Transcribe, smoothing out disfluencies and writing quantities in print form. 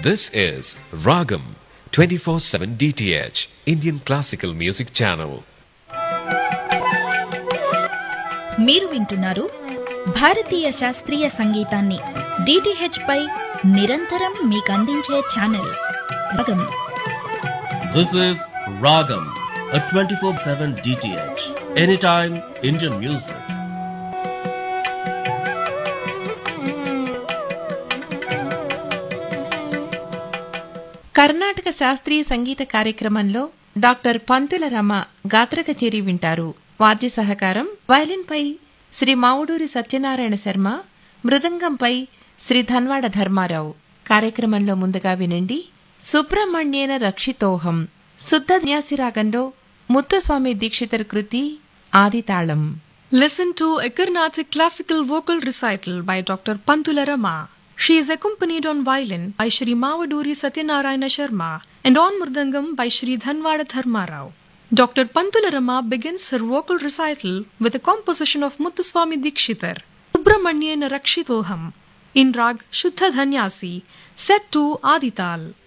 This is Ragam 24/7 DTH Indian Classical Music Channel. మీరు వింటున్నారు భారతీయ శాస్త్రీయ సంగీతాన్ని DTH పై నిరంతరం మీకు అందించే ఛానల్ రాగం. This is Ragam, a 24/7 DTH, anytime Indian music. Karnataka శాస్త్రీయ సంగీత కార్యక్రమంలో డాక్టర్ పంతుల రమ గాత్ర కచేరీ వింటారు. వాద్య సహకారం వయలిన్పై శ్రీ మావుడూరి సత్యనారాయణ శర్మ, మృదంగంపై శ్రీ ధన్వాడ ధర్మారావు. కార్యక్రమంలో ముందుగా వినండి సుబ్రహ్మణ్యేన రక్షితోహం, శుద్ధ న్యాసి రాగంలో ముత్తుస్వామి దీక్షితర్ కృతి ఆదితాళం. Listen to a Carnatic classical vocal recital by Dr. Pantula Rama. She is accompanied on violin by Shri Mavaduri Satyanarayana Sharma and on mridangam by Shri Dhanwada Dharmarao. Dr. Pantula Rama begins her vocal recital with a composition of Muthuswami Dikshitar, Subramanyena Rakshitoham, in rag Shuddha Dhanyasi, set to Adital.